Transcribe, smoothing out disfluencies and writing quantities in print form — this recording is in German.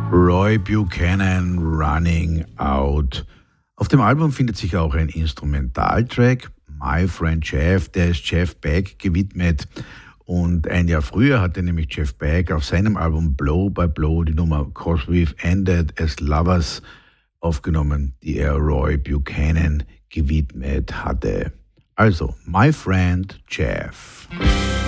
Roy Buchanan, Running Out. Auf dem Album findet sich auch ein Instrumentaltrack, My Friend Jeff, der ist Jeff Beck gewidmet. Und ein Jahr früher hatte nämlich Jeff Beck auf seinem Album Blow by Blow die Nummer Cause We've Ended as Lovers aufgenommen, die er Roy Buchanan gewidmet hatte. Also, My Friend Jeff.